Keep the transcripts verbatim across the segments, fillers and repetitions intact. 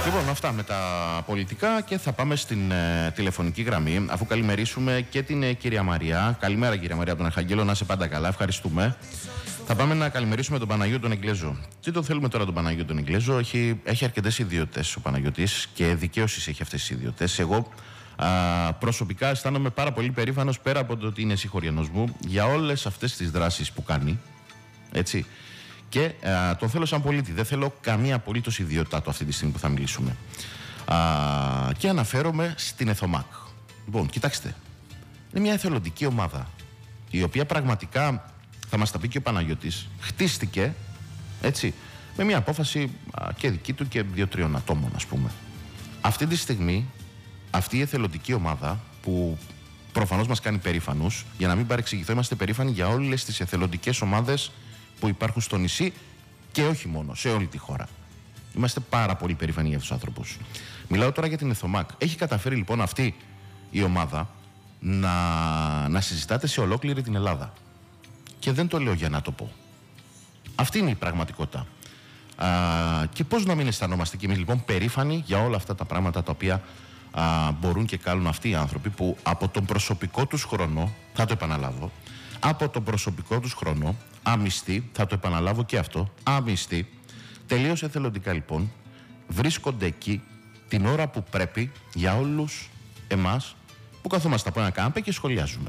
Λοιπόν, αυτά με τα πολιτικά και θα πάμε στην ε, τηλεφωνική γραμμή, αφού καλημερίσουμε και την ε, κυρία Μαρία. Καλημέρα, κυρία Μαρία από τον Αρχαγγέλο, να είσαι πάντα καλά. Ευχαριστούμε. Θα πάμε να καλημερίσουμε τον Παναγιώτη τον Εγγλέζο. Τι το θέλουμε τώρα τον Παναγιώτη τον Εγγλέζο? Έχει, έχει αρκετές ιδιότητες ο Παναγιώτης και δικαίωσης έχει αυτές τις ιδιότητες. Εγώ α, προσωπικά αισθάνομαι πάρα πολύ περήφανος, πέρα από το ότι είναι συγχωριανός μου, για όλες αυτές τις δράσεις που κάνει. Έτσι. Και α, τον θέλω σαν πολίτη. Δεν θέλω καμία απολύτως ιδιότητά του αυτή τη στιγμή που θα μιλήσουμε. Α, και αναφέρομαι στην ΕΘΟΜΑΚ. Λοιπόν, κοιτάξτε. Είναι μια εθελοντική ομάδα, η οποία πραγματικά, θα μας τα πει και ο Παναγιώτης, χτίστηκε, έτσι, με μια απόφαση α, και δική του και δύο-τριών ατόμων, ας πούμε. Αυτή τη στιγμή, αυτή η εθελοντική ομάδα, που προφανώς μας κάνει περήφανους, για να μην παρεξηγηθώ, είμαστε περήφανοι για όλες τις εθελοντικές ομάδες που υπάρχουν στο νησί και όχι μόνο, σε όλη τη χώρα. Είμαστε πάρα πολύ περήφανοι για αυτούς τους άνθρωπους. Μιλάω τώρα για την ΕΘΟΜΑΚ. Έχει καταφέρει λοιπόν αυτή η ομάδα να, να συζητάτε σε ολόκληρη την Ελλάδα. Και δεν το λέω για να το πω. Αυτή είναι η πραγματικότητα. Α, και πώς να μην αισθανόμαστε κι εμείς λοιπόν περήφανοι για όλα αυτά τα πράγματα τα οποία α, μπορούν και κάνουν αυτοί οι άνθρωποι, που από τον προσωπικό τους χρόνο, θα το επαναλάβω, από τον προσωπικό τους χρόνο, αμυστή, θα το επαναλάβω και αυτό, αμυστή, τελείως εθελοντικά λοιπόν, βρίσκονται εκεί την ώρα που πρέπει για όλους εμάς που καθόμαστε από ένα κάμπε και σχολιάζουμε.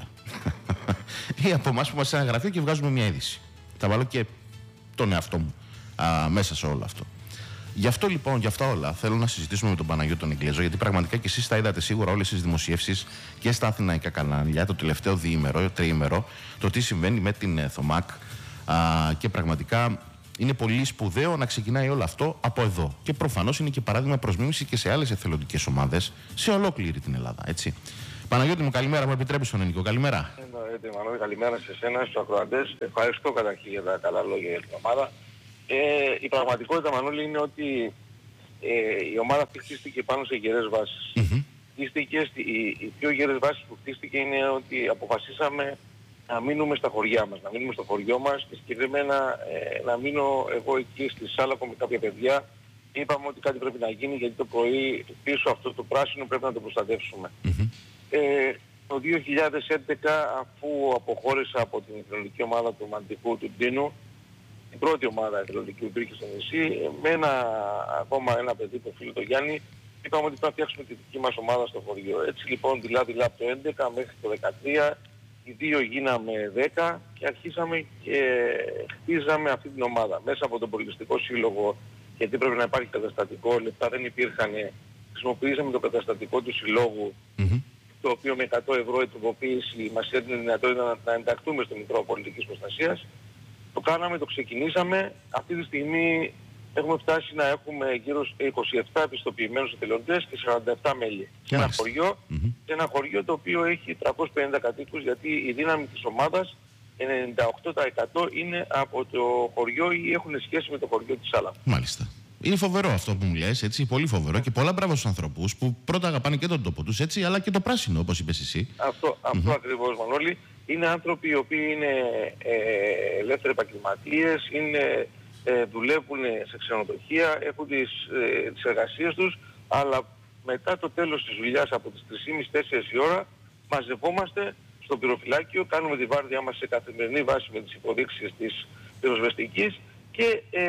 Ή από εμάς που είμαστε σε ένα γραφείο και βγάζουμε μια είδηση. Θα βάλω και τον εαυτό μου α, μέσα σε όλο αυτό. Γι' αυτό λοιπόν, γι' αυτά όλα, θέλω να συζητήσουμε με τον Παναγιώτη τον Εγγλέζο, γιατί πραγματικά και εσείς τα είδατε σίγουρα όλες τις δημοσιεύσεις και στα αθηναϊκά κανάλια το τελευταίο διήμερο, τριήμερο, το τι συμβαίνει με την ΕΘΟΜΑΚ. Α, και πραγματικά είναι πολύ σπουδαίο να ξεκινάει όλο αυτό από εδώ. Και προφανώς είναι και παράδειγμα προς μίμηση και σε άλλες εθελοντικές ομάδες σε ολόκληρη την Ελλάδα. Έτσι. Παναγιώτη μου, καλημέρα, μου επιτρέπεις τον Ενικό. Καλημέρα. Εννοείται, Μανώλη, καλημέρα σε εσένα, στους ακροατές. Ευχαριστώ καταρχήν για τα καλά λόγια για την ομάδα. Ε, η πραγματικότητα, Μανώλη, είναι ότι ε, η ομάδα αυτή χτίστηκε πάνω σε γερές βάσεις. Mm-hmm. Χτίστηκε, οι, οι πιο γερές βάσεις που χτίστηκε είναι ότι αποφασίσαμε να μείνουμε στα χωριά μας, να μείνουμε στο χωριό μας και συγκεκριμένα ε, να μείνω εγώ εκεί στη Σάλακο με κάποια παιδιά. Είπαμε ότι κάτι πρέπει να γίνει, γιατί το πρωί πίσω αυτό το πράσινο πρέπει να το προστατεύσουμε. Mm-hmm. Ε, το δύο χιλιάδες έντεκα, αφού αποχώρησα από την εθελοντική ομάδα του Μαντικού του Ντίνου, την πρώτη ομάδα εθελοντική που υπήρχε στο νησί, με ένα, ακόμα ένα παιδί, το φίλο το Γιάννη, είπαμε ότι πρέπει να φτιάξουμε τη δική μας ομάδα στο χωριό. Έτσι λοιπόν, δειλά-δειλά από το έντεκα μέχρι το δεκατρία, οι δύο γίναμε δέκα και αρχίσαμε και χτίζαμε αυτή την ομάδα. Μέσα από τον πολιτιστικό σύλλογο, γιατί πρέπει να υπάρχει καταστατικό, λεπτά δεν υπήρχαν, χρησιμοποιήσαμε το καταστατικό του συλλόγου, mm-hmm. το οποίο με εκατό ευρώ η τροποποίηση μας έδινε δυνατότητα να, να ενταχθούμε στο Μητρό Πολιτικής Προστασίας. Το κάναμε, το ξεκινήσαμε. Αυτή τη στιγμή έχουμε φτάσει να έχουμε γύρω στους είκοσι επτά επιστοποιημένους εθελοντές και σαράντα επτά μέλη. Σε ένα χωριό, mm-hmm. σε ένα χωριό το οποίο έχει τριακόσιους πενήντα κατοίκους, γιατί η δύναμη της ομάδας ενενήντα οκτώ τοις εκατό είναι από το χωριό ή έχουν σχέση με το χωριό της Σάλακο. Μάλιστα. Είναι φοβερό αυτό που μου λες, έτσι, πολύ φοβερό, και πολλά μπράβο στους ανθρώπους που πρώτα αγαπάνε και τον τόπο τους, έτσι, αλλά και το πράσινο, όπως είπες εσύ. Αυτό, αυτό mm-hmm. ακριβώς, Μανώλη. Είναι άνθρωποι οι οποίοι είναι ε, ελεύθεροι επαγγελματίες, είναι, ε, δουλεύουν σε ξενοδοχεία, έχουν τις, ε, τις εργασίες τους, αλλά μετά το τέλος της δουλειάς από τις τρεις και μισή με τέσσερις η ώρα μαζευόμαστε στο πυροφυλάκιο, κάνουμε τη βάρδιά μας σε καθημερινή βάση με τις υποδείξεις της πυροσβεστικής και ε,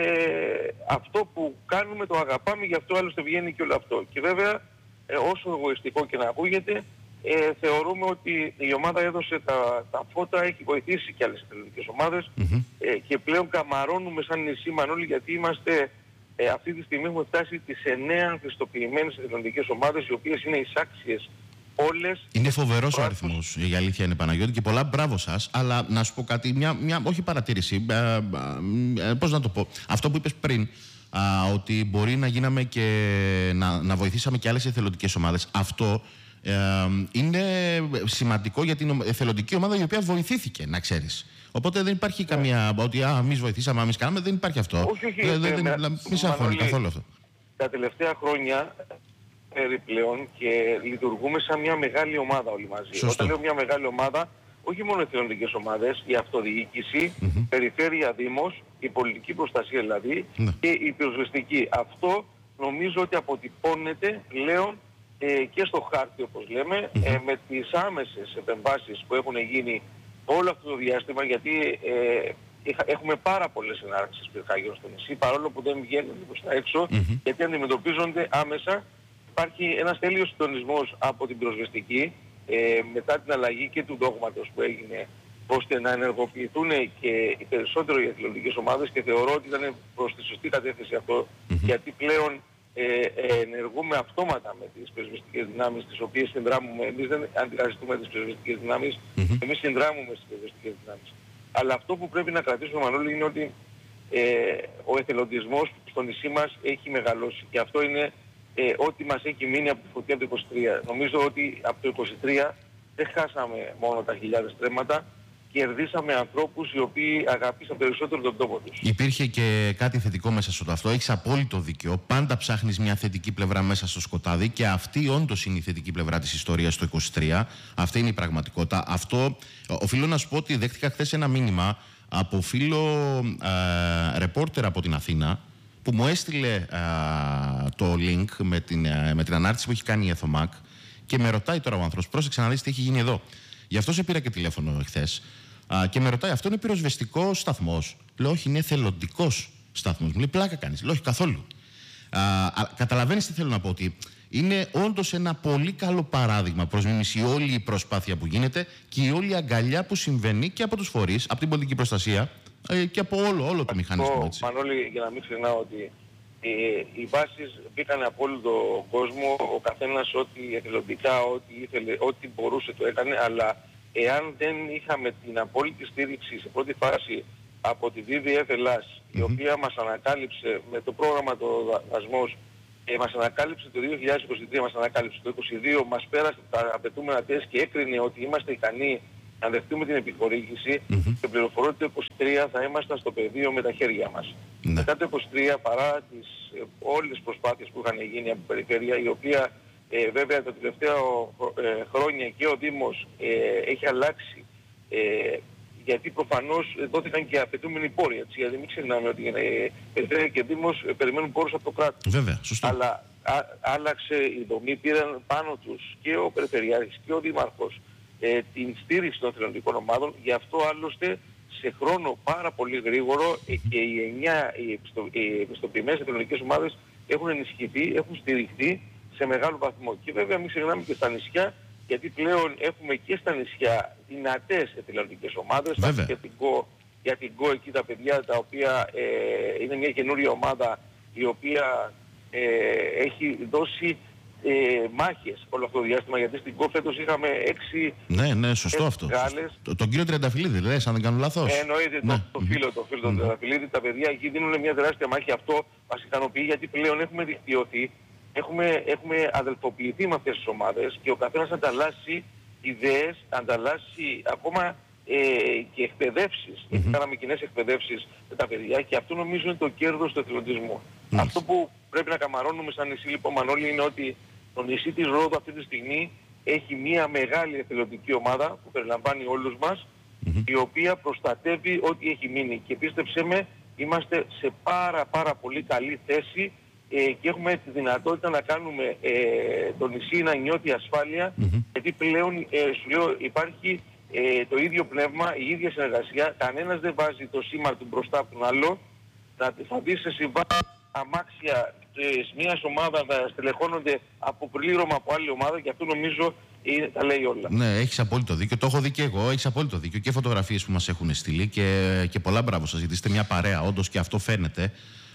αυτό που κάνουμε το αγαπάμε, γι' αυτό άλλωστε βγαίνει και όλο αυτό. Και βέβαια, ε, όσο εγωιστικό και να ακούγεται, Ε, θεωρούμε ότι η ομάδα έδωσε τα, τα φώτα, έχει βοηθήσει και άλλες εθελοντικές ομάδες mm-hmm. ε, και πλέον καμαρώνουμε σαν νησί, Μανώλη, γιατί είμαστε ε, αυτή τη στιγμή έχουμε φτάσει τις εννέα πιστοποιημένες εθελοντικές ομάδες, οι οποίες είναι εισάξιες όλες. Είναι φοβερός ο αριθμός, η αλήθεια είναι, Παναγιώτη, και πολλά μπράβο σας, αλλά να σου πω κάτι, μια, μια όχι παρατήρηση, ε, ε, πώς να το πω, αυτό που είπες πριν, α, ότι μπορεί να γίναμε και να, να βοηθήσαμε και άλλες εθελοντικές ομάδες, αυτό Ε, είναι σημαντικό για την εθελοντική ομάδα η οποία βοηθήθηκε, να ξέρεις. Οπότε δεν υπάρχει yeah. καμία ότι α, εμείς βοηθήσαμε, εμείς κάναμε, δεν υπάρχει αυτό. Όχι, όχι. Δεν, δεν, δεν, μη σε αφώνει καθόλου αυτό. Τα τελευταία χρόνια πλέον και λειτουργούμε σαν μια μεγάλη ομάδα όλοι μαζί. Σωστό. Όταν λέω μια μεγάλη ομάδα, όχι μόνο εθελοντικές ομάδες, η αυτοδιοίκηση, mm-hmm. περιφέρεια, δήμος, η πολιτική προστασία δηλαδή mm-hmm. και η πυροσβεστική. Αυτό νομίζω ότι αποτυπώνεται πλέον ε, και στο χάρτη, όπως λέμε, ε, με τις άμεσες επεμβάσεις που έχουν γίνει όλο αυτό το διάστημα, γιατί ε, έχουμε πάρα πολλές ενάρξεις πυρκαγιών στο νησί, παρόλο που δεν βγαίνουν προς τα έξω, mm-hmm. γιατί αντιμετωπίζονται άμεσα. Υπάρχει ένας τέλειος συντονισμός από την πυροσβεστική, ε, μετά την αλλαγή και του δόγματος που έγινε, ώστε να ενεργοποιηθούν και οι περισσότερο οι εθελοντικές ομάδες, και θεωρώ ότι ήταν προς τη σωστή κατεύθυνση αυτό, mm-hmm. γιατί πλέον ε, ε, ενεργούμε αυτόματα με τις πυροσβεστικές δυνάμεις, τις οποίες συνδράμουμε. Εμείς δεν αντικαθιστούμε τις πυροσβεστικές δυνάμεις, mm-hmm. εμείς συνδράμουμε στις πυροσβεστικές δυνάμεις. Αλλά αυτό που πρέπει να κρατήσουμε, Μανώλη, είναι ότι ε, ο εθελοντισμός στο νησί μας έχει μεγαλώσει, και αυτό είναι ε, ό,τι μας έχει μείνει από τη φωτιά του είκοσι τρία. Νομίζω ότι από το είκοσι τρία δεν χάσαμε μόνο τα χιλιάδες τρέματα, κερδίσαμε ανθρώπους οι οποίοι αγάπησαν περισσότερο τον τόπο τους. Υπήρχε και κάτι θετικό μέσα σε αυτό. Έχεις απόλυτο δίκιο. Πάντα ψάχνεις μια θετική πλευρά μέσα στο σκοτάδι, και αυτή όντως είναι η θετική πλευρά της ιστορίας του είκοσι τρία. Αυτή είναι η πραγματικότητα. Αυτό οφείλω να σου πω ότι δέχτηκα χθες ένα μήνυμα από φίλο ε, ρεπόρτερ από την Αθήνα, που μου έστειλε ε, το link με την, ε, με την ανάρτηση που έχει κάνει η ΕΘΟΜΑΚ, και με ρωτάει τώρα ο άνθρωπος, πρόσεξε να δεις τι έχει γίνει εδώ. Γι' αυτό σε πήρα και τηλέφωνο χθες. Α, και με ρωτάει, αυτό είναι πυροσβεστικός σταθμός? Λέω, όχι, είναι εθελοντικός σταθμός. Μου λέει, πλάκα κάνεις? Λέω, όχι, καθόλου. Α, α, καταλαβαίνεις τι θέλω να πω? Ότι είναι όντως ένα πολύ καλό παράδειγμα προς μίμηση όλη η προσπάθεια που γίνεται και η όλη αγκαλιά που συμβαίνει και από τους φορείς, από την πολιτική προστασία ε, και από όλο, όλο το μηχανισμό. Έτσι. Μανώλη, για να μην ξεχνάω ότι ε, οι βάσεις μπήκαν από όλο τον κόσμο, ο καθένας ό,τι εθελοντικά, ό,τι ήθελε, ό,τι μπορούσε το έκανε, αλλά εάν δεν είχαμε την απόλυτη στήριξη σε πρώτη φάση από τη βι βι εφ Ελλάς, mm-hmm. η οποία μας ανακάλυψε με το πρόγραμμα το δασμός, ε, μας ανακάλυψε το δύο χιλιάδες είκοσι τρία, μας ανακάλυψε το είκοσι δύο, μας πέρασε τα απαιτούμενα τεστ και έκρινε ότι είμαστε ικανοί να δεχτούμε την επιχορήγηση, mm-hmm. και πληροφορώ ότι το είκοσι τρία θα ήμασταν στο πεδίο με τα χέρια μας. Mm-hmm. Μετά το είκοσι τρία, παρά τις ε, όλες τις προσπάθειες που είχαν γίνει από την περιφέρεια, η οποία Ε, βέβαια τα τελευταία ε, χρόνια και ο Δήμος ε, έχει αλλάξει, ε, γιατί προφανώς δόθηκαν και απαιτούμενοι πόροι, έτσι, γιατί μην ξεχνάμε ότι ε, Περιφέρεια και Δήμος ε, περιμένουν πόρους από το κράτος. Βέβαια, σωστό. Αλλά α, άλλαξε η δομή, πήραν πάνω τους και ο Περιφερειάρχης και ο Δήμαρχος ε, την στήριξη των εθελοντικών ομάδων. Γι' αυτό άλλωστε σε χρόνο πάρα πολύ γρήγορο ε, και οι εννιά οι επιστοποιημένες εθελοντικές ομάδες έχουν ενισχυθεί, έχουν στηριχθεί σε μεγάλο βαθμό. Και βέβαια μην ξεχνάμε και στα νησιά, γιατί πλέον έχουμε και στα νησιά δυνατές εθελοντικές ομάδες. Για την ΚΟ, για την ΚΟ εκεί τα παιδιά τα οποία ε, είναι μια καινούρια ομάδα η οποία ε, έχει δώσει ε, μάχες όλο αυτό το διάστημα, γιατί στην ΚΟ φέτος είχαμε έξι ναι, ναι, σωστό αυτό. Γάλλες. Το, τον κύριο Τριανταφυλλίδη, λες, αν δεν κάνω λάθος. Ε, εννοείται, ναι. το, το φίλο, το φίλο mm-hmm. του Τριανταφυλλίδη, τα παιδιά εκεί δίνουν μια τεράστια μάχη. Αυτό μας ικανοποιεί, γιατί πλέον έχουμε δικτυωθεί. Έχουμε, έχουμε αδελφοποιηθεί με αυτές τις ομάδες και ο καθένας ανταλλάσσει ιδέες, ανταλλάσσει ακόμα ε, και εκπαιδεύσεις. Mm-hmm. Γιατί κάναμε κοινές εκπαιδεύσεις με τα παιδιά, και αυτό νομίζω είναι το κέρδος του εθελοντισμού. Mm-hmm. Αυτό που πρέπει να καμαρώνουμε σαν νησί, λοιπόν, Μανώλη, είναι ότι το νησί της Ρόδου αυτή τη στιγμή έχει μια μεγάλη εθελοντική ομάδα που περιλαμβάνει όλους μας, mm-hmm. η οποία προστατεύει ό,τι έχει μείνει. Και πίστεψέ με, είμαστε σε πάρα πάρα πολύ καλή θέση. Ε, και έχουμε τη δυνατότητα να κάνουμε ε, το νησί να νιώθει ασφάλεια, mm-hmm. γιατί πλέον ε, σου λέω υπάρχει ε, το ίδιο πνεύμα, η ίδια συνεργασία, κανένας δεν βάζει το σήμα του μπροστά από τον άλλο. Θα, θα δεις σε συμβάσεις αμάξια της μιας ομάδας να στελεχώνονται από πλήρωμα από άλλη ομάδα, και αυτό νομίζω είναι, τα λέει όλα. Ναι, έχεις απόλυτο δίκιο, το έχω δει και εγώ, έχεις απόλυτο δίκιο, και φωτογραφίες που μας έχουν στείλει και, και πολλά μπράβο σας, γιατί είστε μια παρέα, όντως, και αυτό φαίνεται.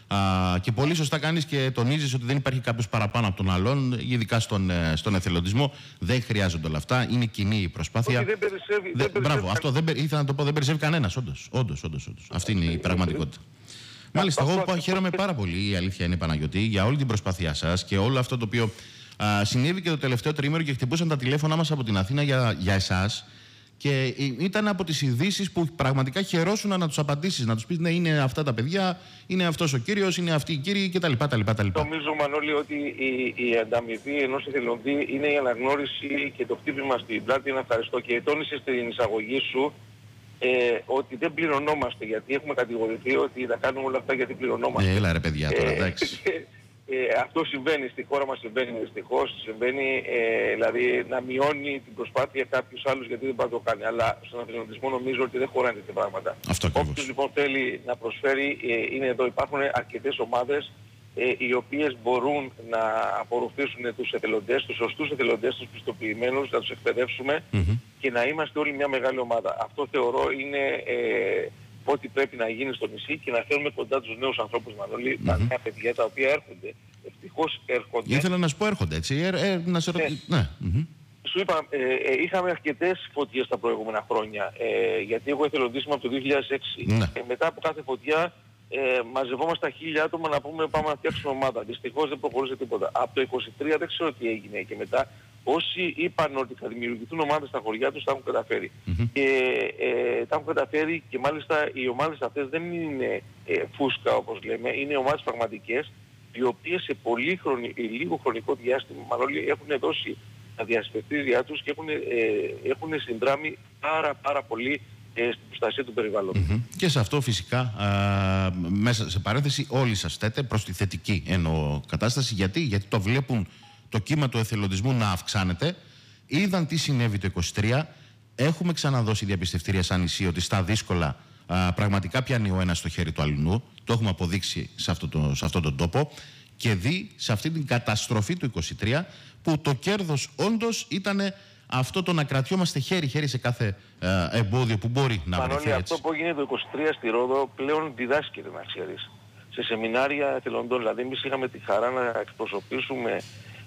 Α, και πολύ σωστά κάνεις και τονίζεις ότι δεν υπάρχει κάποιος παραπάνω από τον άλλον, ειδικά στον, στον εθελοντισμό. Δεν χρειάζονται όλα αυτά, είναι κοινή η προσπάθεια. Όχι, δεν περισσεύει. Δε, δεν περισσεύει μπράβο, κα... αυτό δεν, ήθελα να το πω, δεν περισσεύει κανένας, όντως. όντως, όντως, όντως. Αυτή είναι η πραγματικότητα. Μάλιστα, εγώ αυτό, χαίρομαι αυτό... πάρα πολύ, η αλήθεια είναι, Παναγιώτη, για όλη την προσπάθειά σας και όλο αυτό το οποίο α, συνέβη και το τελευταίο τρίμηνο, και χτυπούσαν τα τηλέφωνα μας από την Αθήνα για, για εσάς. Και ήταν από τις ειδήσεις που πραγματικά χαιρόσουν να τους απαντήσεις, να τους πεις ναι, είναι αυτά τα παιδιά, είναι αυτός ο κύριος, είναι αυτοί οι κύριοι κτλ. Νομίζω, Μανώλη, ότι η, η ανταμοιβή ενός εθελοντή είναι η αναγνώριση και το χτύπημα στην πλάτη. Να ευχαριστώ, και τόνισε στην εισαγωγή σου ε, ότι δεν πληρωνόμαστε, γιατί έχουμε κατηγορηθεί ότι θα κάνουμε όλα αυτά γιατί πληρωνόμαστε. Έλα ρε παιδιά τώρα, εντάξει. Ε, αυτό συμβαίνει στη χώρα μας, συμβαίνει δυστυχώς, συμβαίνει ε, δηλαδή να μειώνει την προσπάθεια κάποιους άλλους γιατί δεν μπορεί να το κάνει. Αλλά στον εθελοντισμό νομίζω ότι δεν χωράνε τέτοια πράγματα. Όποιος λοιπόν θέλει να προσφέρει, ε, είναι εδώ. Υπάρχουν αρκετές ομάδες ε, οι οποίες μπορούν να απορροφήσουν τους εθελοντές, τους σωστούς εθελοντές, τους πιστοποιημένους, να τους εκπαιδεύσουμε mm-hmm. και να είμαστε όλοι μια μεγάλη ομάδα. Αυτό θεωρώ είναι ε, ό,τι πρέπει να γίνει στο νησί και να φέρουμε κοντά τους νέους ανθρώπους, Μανώλη, mm-hmm. τα νέα παιδιά τα οποία έρχονται. Ευτυχώς έρχονται. Ήθελα να σου πω έρχονται, έτσι. Ε, ε, να σε ρωτήσω. Ναι. ναι. Mm-hmm. Σου είπα, ε, ε, είχαμε αρκετές φωτιές τα προηγούμενα χρόνια, ε, γιατί εγώ εθελοντήσαμε από το δύο χιλιάδες έξι. Ναι. Ε, μετά από κάθε φωτιά ε, μαζευόμαστε τα χίλια άτομα να πούμε πάμε να φτιάξουμε ομάδα. Δυστυχώς δεν προχωρούσε τίποτα. Από το είκοσι τρία δεν ξέρω τι έγινε και μετά. Όσοι είπαν ότι θα δημιουργηθούν ομάδες στα χωριά τους, τα έχουν καταφέρει. Mm-hmm. Και ε, τα έχουν καταφέρει και μάλιστα οι ομάδες αυτές δεν είναι ε, φούσκα όπως λέμε, είναι ομάδες πραγματικές, οι οποίες σε πολύ χρονι... λίγο χρονικό διάστημα μάλλον έχουν δώσει τα διασπευτήριά τους και έχουν, ε, έχουν συνδράμει πάρα πάρα πολύ ε, στην προστασία του περιβάλλοντος. Mm-hmm. Και σε αυτό φυσικά α, μέσα σε παρένθεση όλοι σας θέτε προς τη θετική εννοώ κατάσταση. Γιατί, Γιατί το βλέπουν το κύμα του εθελοντισμού να αυξάνεται. Είδαν τι συνέβη το είκοσι τρία. Έχουμε ξαναδώσει διαπιστευτήρια σαν νησί ότι στα δύσκολα α, πραγματικά πιάνει ο ένας στο χέρι του αλληνού. Το έχουμε αποδείξει σε, αυτό το, σε αυτόν τον τόπο. Και δει σε αυτή την καταστροφή του είκοσι τρία που το κέρδος όντως ήταν αυτό το να κρατιόμαστε χέρι-χέρι σε κάθε α, εμπόδιο που μπορεί να βρεθεί. Μανώλη, αυτό που έγινε το είκοσι τρία στη Ρόδο πλέον διδάσκεται, να ξέρεις. Σε σεμινάρια εθελοντών, δηλαδή εμείς είχαμε τη χαρά να εκπροσωπήσουμε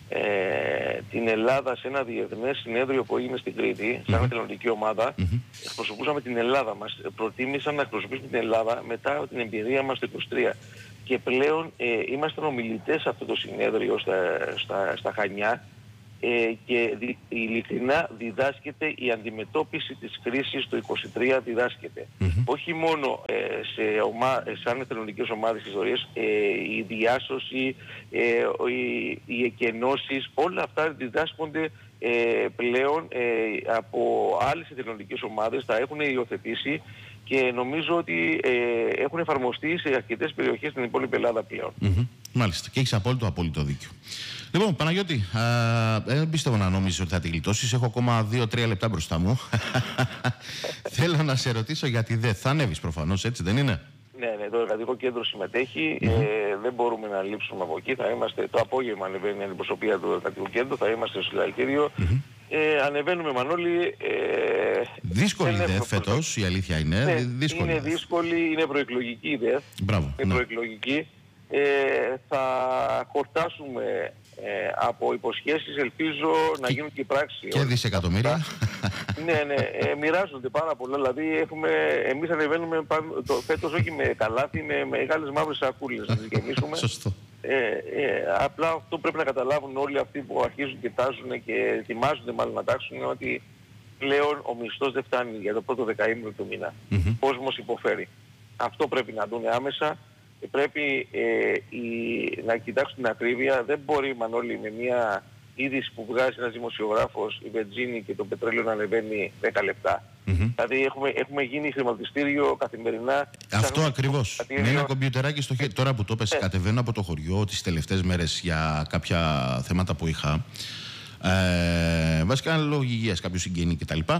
Ε, την Ελλάδα σε ένα διεθνές συνέδριο που έγινε στην Κρήτη, σαν mm-hmm. εθελοντική ομάδα. Mm-hmm. Εκπροσωπούσαμε την Ελλάδα μας. Προτίμησαν να εκπροσωπήσουμε την Ελλάδα μετά από την εμπειρία μας το είκοσι τρία. Και πλέον ε, ήμασταν ομιλητές σε αυτό το συνέδριο στα, στα, στα Χανιά ε, και δι, ειλικρινά διδάσκεται η αντιμετώπιση της κρίσης το είκοσι τρία διδάσκεται. Mm-hmm. Όχι μόνο ε, σε ομα, σαν εθελοντικές ομάδες ιστορίες, ε, η διάσωση, ε, οι, οι εκενώσεις, όλα αυτά διδάσκονται ε, πλέον ε, από άλλες εθελοντικές ομάδες, τα έχουν υιοθετήσει και νομίζω ότι ε, έχουν εφαρμοστεί σε αρκετές περιοχές στην υπόλοιπη Ελλάδα πλέον. Mm-hmm. Μάλιστα. Και έχεις απόλυτο απόλυτο δίκιο. Λοιπόν, Παναγιώτη, δεν πιστεύω να νόμιζες ότι θα τη γλιτώσεις. Έχω ακόμα δύο τρία λεπτά μπροστά μου. Θέλω να σε ρωτήσω γιατί δεν θα ανέβεις προφανώς, έτσι δεν είναι? Ναι, ναι, το εργατικό κέντρο συμμετέχει. Mm-hmm. Ε, δεν μπορούμε να λείψουμε από εκεί. Θα είμαστε, το απόγευμα ανεβαίνει η αντιπροσωπεία του εργατικού κέντρου. Θα είμαστε στο συλλαλητήριο. Mm-hmm. Ε, ανεβαίνουμε, Μανώλη. Ε, δύσκολη ιδέα φέτος, η αλήθεια είναι. Ναι, δύσκολη είναι δύσκολη, είναι προεκλογική ιδέα. Μπράβο. Είναι ναι. προεκλογική. Ε, θα χορτάσουμε ε, από υποσχέσεις, ελπίζω να γίνουν και πράξεις. Και δισεκατομμύρια. ναι, ναι, ε, μοιράζονται πάρα πολλά. Δηλαδή έχουμε, εμείς ανεβαίνουμε πάνω, το, φέτος όχι με καλάθι, με μεγάλες μαύρες σακούλες να τις γεμίσουμε. Σωστό. Ε, ε, απλά αυτό πρέπει να καταλάβουν όλοι αυτοί που αρχίζουν και τάζουν και ετοιμάζονται μάλλον να τάξουν, ότι πλέον ο μισθός δεν φτάνει για το πρώτο δεκαήμερο του μήνα. Mm-hmm. Ο κόσμος υποφέρει. Αυτό πρέπει να δουν άμεσα. Πρέπει ε, η, να κοιτάξουν την ακρίβεια. Δεν μπορεί, Μανώλη, με μια είδηση που βγάζει ένας δημοσιογράφος η βενζίνη και το πετρέλαιο να ανεβαίνει δέκα λεπτά. Mm-hmm. Δηλαδή έχουμε, έχουμε γίνει χρηματιστήριο καθημερινά. Αυτό ακριβώς. Με ένα κομπιουτεράκι στο χέρι. Τώρα που το πες, ε. κατεβαίνω από το χωριό τις τελευταίες μέρες για κάποια θέματα που είχα. Ε, βασικά λόγω υγείας, κάποιο συγγενή κτλ. Ε,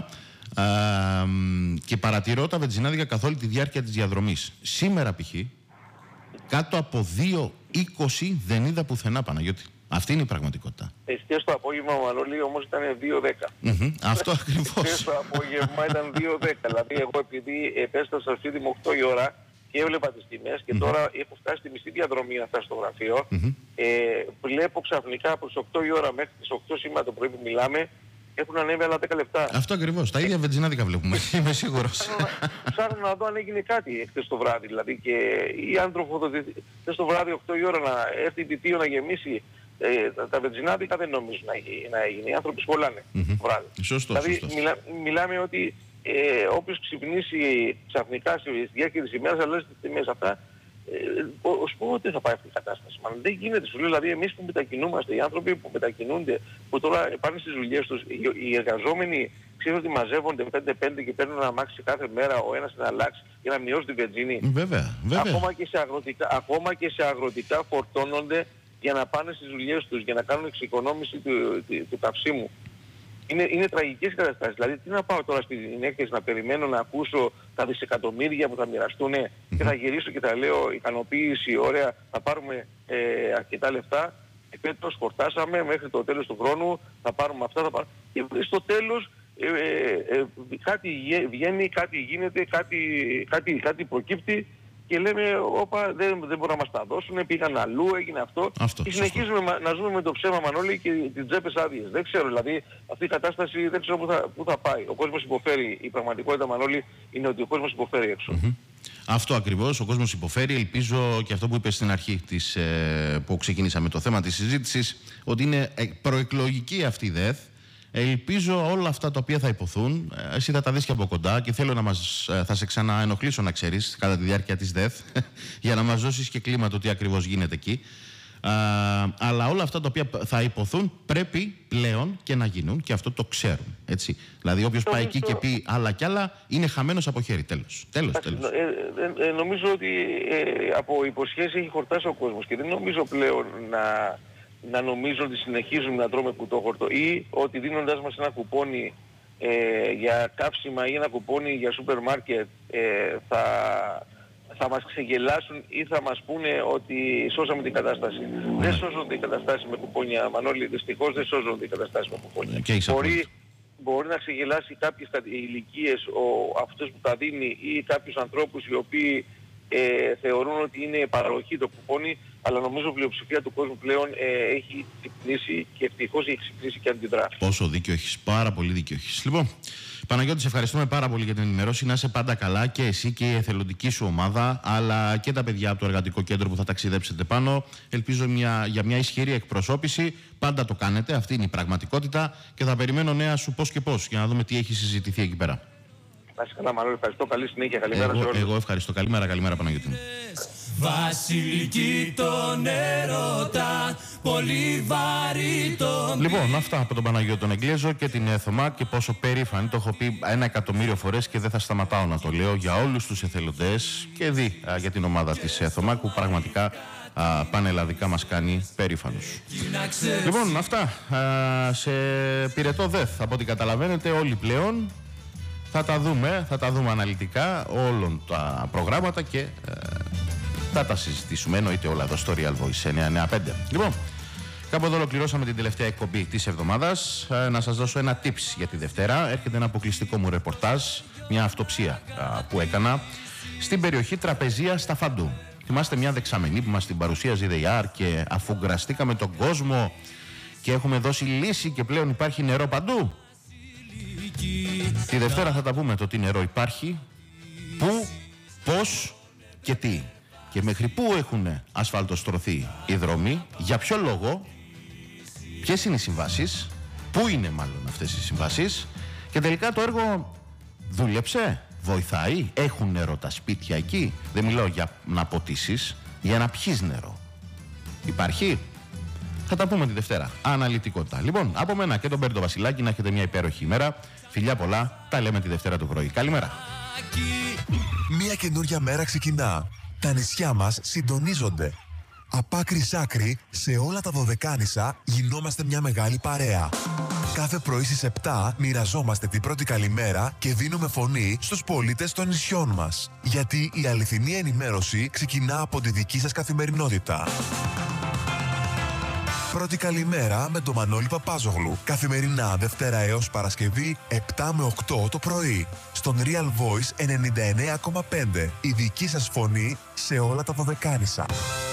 και παρατηρώ τα βενζινάδικα καθ' όλη τη διάρκεια της διαδρομής. Σήμερα π.χ. κάτω από δύο είκοσι δεν είδα πουθενά, Παναγιώτη. Αυτή είναι η πραγματικότητα. Εχθές το απόγευμα, Μανώλη, όμως ήταν δύο δέκα. Mm-hmm. Αυτό ακριβώς. Εχθές το απόγευμα ήταν δύο δέκα. Δηλαδή εγώ επειδή επέστασα στο σπίτι μου οκτώ η ώρα και έβλεπα τις τιμές και mm-hmm. τώρα έχω φτάσει στη μισή διαδρομή να φτάσω στο γραφείο. Mm-hmm. Ε, βλέπω ξαφνικά από τις οκτώ η ώρα μέχρι τις οκτώ σήμερα το πρωί που μιλάμε έχουν ανέβει άλλα δέκα λεπτά. Αυτό ακριβώς. Τα ίδια βενζινάδικα βλέπουμε. Είμαι σίγουρος. Ψάχνω να δω αν έγινε κάτι εχθές το βράδυ. Δηλαδή και οι άνθρωποι χθες το βράδυ οκτώ η ώρα να έρθει η διτίο να γεμίσει. Ε, τα, τα βενζινάδικα δεν νομίζω να, να έγινε. Οι άνθρωποι σχολάνε mm-hmm. το βράδυ. Σωστό, δηλαδή σωστός. μιλά, μιλάμε ότι ε, όποιος ξυπνήσει ξαφνικά στη διάρκεια της ημέρας αλλάζει τις τιμές αυτά. Ε, ως πότε θα πάει αυτή η κατάσταση? Μα δεν γίνεται. Σου λέω, δηλαδή εμείς που μετακινούμαστε, οι άνθρωποι που μετακινούνται, που τώρα πάνε στις δουλειές τους, οι, οι εργαζόμενοι ξέρουν ότι μαζεύονται πέντε πέντε και παίρνουν ένα αμάξι κάθε μέρα ο ένας να αλλάξει για να μειώσει την βενζίνη. Βέβαια, βέβαια. Ακόμα και σε αγροτικά, ακόμα και σε αγροτικά φορτώνονται για να πάνε στις δουλειές τους, για να κάνουν εξοικονόμηση του, του, του καυσίμου. Είναι, είναι τραγικές καταστάσεις. Δηλαδή τι να πάω τώρα στην έκθεση να περιμένω να ακούσω τα δισεκατομμύρια που θα μοιραστούν mm-hmm. και θα γυρίσω και θα λέω ικανοποίηση, ωραία, θα πάρουμε ε, αρκετά λεφτά. Επέτος χορτάσαμε μέχρι το τέλος του χρόνου, θα πάρουμε αυτά, θα πάρουμε... Και στο τέλος ε, ε, ε, κάτι βγαίνει, κάτι γίνεται, κάτι, κάτι, κάτι προκύπτει και λέμε όπα δεν, δεν μπορούν να μας τα δώσουν, πήγαν αλλού, έγινε αυτό, αυτό και συνεχίζουμε σωστό. να ζούμε με το ψέμα Μανώλη και τις τσέπες άδειες. Δεν ξέρω, δηλαδή αυτή η κατάσταση δεν ξέρω πού θα, πού θα πάει. Ο κόσμος υποφέρει, η πραγματικότητα Μανώλη είναι ότι ο κόσμος υποφέρει έξω. Mm-hmm. Αυτό ακριβώς, ο κόσμος υποφέρει. Ελπίζω και αυτό που είπες στην αρχή της, ε, που ξεκινήσαμε το θέμα της συζήτησης, ότι είναι προεκλογική αυτή η ΔΕΘ. Ελπίζω όλα αυτά τα οποία θα υποθούν, εσύ θα τα δεις και από κοντά και θέλω να μας, θα σε ξαναενοχλήσω να ξέρεις κατά τη διάρκεια της ΔΕΘ για να μας δώσεις και κλίμα το τι ακριβώς γίνεται εκεί. Α, αλλά όλα αυτά τα οποία θα υποθούν πρέπει πλέον και να γίνουν και αυτό το ξέρουν. Έτσι. Δηλαδή όποιος πάει εκεί και πει άλλα κι άλλα είναι χαμένος από χέρι. Τέλος. Τέλος, τέλος. Ε, ε, ε, νομίζω ότι ε, από υποσχέσεις έχει χορτάσει ο κόσμος και δεν νομίζω πλέον να... να νομίζω ότι συνεχίζουμε να τρώμε κουτόχορτο ή ότι δίνοντάς μας ένα κουπόνι ε, για καύσιμα ή ένα κουπόνι για σούπερ μάρκετ ε, θα, θα μας ξεγελάσουν ή θα μας πούνε ότι σώσαμε την κατάσταση. Mm. Δεν σώζονται οι καταστάσεις με κουπόνια, Μανώλη, δυστυχώς δεν σώζονται οι καταστάσεις με κουπόνια. Mm. Μπορεί, μπορεί να ξεγελάσει κάποιες ηλικίες ο, αυτός που τα δίνει ή κάποιους ανθρώπους οι οποίοι ε, θεωρούν ότι είναι παραγωγή το κουπόνι, αλλά νομίζω η πλειοψηφία του κόσμου πλέον ε, έχει ξυπνήσει και ευτυχώς έχει ξυπνήσει και αντιδρά. Πόσο δίκιο έχεις, πάρα πολύ δίκιο έχεις. Λοιπόν, Παναγιώτη, σε ευχαριστούμε πάρα πολύ για την ενημέρωση. Να είσαι πάντα καλά και εσύ και η εθελοντική σου ομάδα, αλλά και τα παιδιά από το εργατικό κέντρο που θα ταξιδέψετε πάνω. Ελπίζω μια, για μια ισχυρή εκπροσώπηση. Πάντα το κάνετε, αυτή είναι η πραγματικότητα και θα περιμένω νέα σου πώς και πώς για να δούμε τι έχει συζητηθεί εκεί πέρα. Να είσαι καλά, Μανώλη, ευχαριστώ. Καλή συνέχεια, καλημέρα εγώ, σε όλους. Εγώ ευχαριστώ. Καλημέρα, καλημέρα, Παναγιώτη. Βασιλική τον έρωτα, πολύ βαρύ τον... Λοιπόν, αυτά από τον Παναγιώτη τον Εγγλέζο και την ΕΘΟΜΑ και πόσο περήφανη, το έχω πει ένα εκατομμύριο φορές και δεν θα σταματάω να το λέω για όλους τους εθελοντές και δι α, για την ομάδα της ΕΘΟΜΑ που πραγματικά α, πανελλαδικά μας κάνει περήφανους. Λοιπόν, αυτά α, σε πυρετό ΔΕΘ από ό,τι καταλαβαίνετε όλοι πλέον. Θα τα δούμε, θα τα δούμε αναλυτικά όλων τα προγράμματα και ε, θα τα συζητήσουμε εννοείται όλα εδώ στο Real Voice εννιακόσια ενενήντα πέντε. Λοιπόν, κάπου εδώ ολοκληρώσαμε την τελευταία εκπομπή της εβδομάδας. Ε, να σας δώσω ένα tips για τη Δευτέρα. Έρχεται ένα αποκλειστικό μου ρεπορτάζ, μια αυτοψία α, που έκανα στην περιοχή Τραπεζία στα Φαντού. Θυμάστε μια δεξαμενή που μας την παρουσίαζε η ΔΕΙΑΡ και αφού γκραστήκαμε τον κόσμο και έχουμε δώσει λύση και πλέον υπάρχει νερό παντού. Τη Δευτέρα θα τα πούμε το τι νερό υπάρχει, πού, πώς και τι. Και μέχρι πού έχουν ασφαλτοστρωθεί οι δρόμοι, για ποιο λόγο, ποιες είναι οι συμβάσεις, πού είναι μάλλον αυτές οι συμβάσεις και τελικά το έργο δούλεψε, βοηθάει, έχουν νερό τα σπίτια εκεί. Δεν μιλάω για να ποτίσεις, για να πιείς νερό. Υπάρχει. Θα τα πούμε τη Δευτέρα. Αναλυτικότητα. Λοιπόν, από μένα και τον Μπέρντο Βασιλάκη να έχετε μια υπέροχη ημέρα. Φιλιά πολλά, τα λέμε τη Δευτέρα το πρωί. Καλημέρα. Μια καινούρια μέρα ξεκινά. Τα νησιά μας συντονίζονται. Από άκρη σ' άκρη, σε όλα τα Δωδεκάνησα γινόμαστε μια μεγάλη παρέα. Κάθε πρωί στις επτά μοιραζόμαστε την πρώτη καλημέρα και δίνουμε φωνή στους πολίτες των νησιών μας. Γιατί η αληθινή ενημέρωση ξεκινά από τη δική σας καθημερινότητα. Πρώτη καλημέρα με τον Μανώλη Παπάζογλου. Καθημερινά Δευτέρα έως Παρασκευή επτά με οκτώ το πρωί. Στον Real Voice ενενήντα εννέα κόμμα πέντε. Η δική σας φωνή σε όλα τα Δωδεκάνησα.